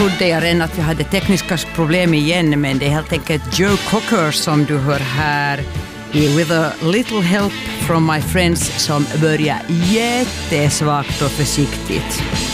trodde jag redan att vi hade tekniska problem igen, men det är helt enkelt Joe Cocker som du hör här i With a Little Help from My Friends som börjar jättesvagt och försiktigt.